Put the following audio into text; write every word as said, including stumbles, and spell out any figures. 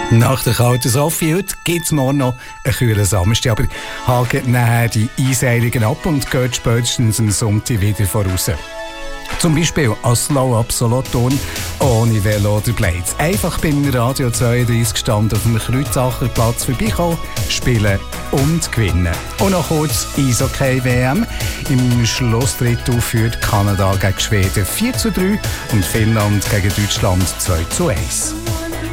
Nach der kalten Sophie heute gibt es morgen noch einen kühlen Samstag, aber hakt nachher die Einseilungen ab und geht spätestens am Sonntag wieder voraus. Zum Beispiel als Slow-Up Solothurn ohne Velo oder Blades. Einfach beim Radio zweiunddreißig Stand auf dem Kreuzacher Platz vorbeikommen, spielen und gewinnen. Und noch kurz Eishockey-W M. Im Schlussdrittel führt Kanada gegen Schweden vier zu drei und Finnland gegen Deutschland zwei zu eins.